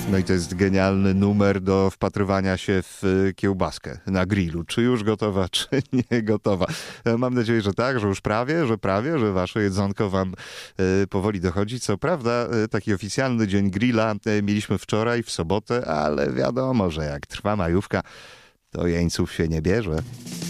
No i to jest genialny numer do wpatrywania się w kiełbaskę na grillu. Czy już gotowa, czy nie gotowa. Mam nadzieję, że tak, że już prawie, że wasze jedzonko wam powoli dochodzi. Co prawda taki oficjalny dzień grilla mieliśmy wczoraj, w sobotę, ale wiadomo, że jak trwa majówka, to jeńców się nie bierze.